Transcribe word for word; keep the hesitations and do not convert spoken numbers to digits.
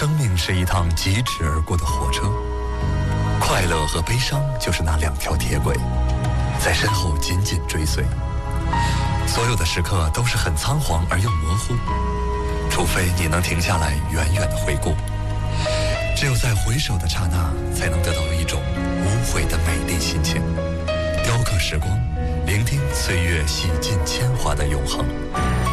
生命是一趟疾驰而过的火车，快乐和悲伤就是那两条铁轨，在身后紧紧追随。所有的时刻都是很仓皇而又模糊，除非你能停下来远远地回顾，只有在回首的刹那，才能得到一种无悔的美丽心情，雕刻时光，聆听岁月洗尽铅华的永恒。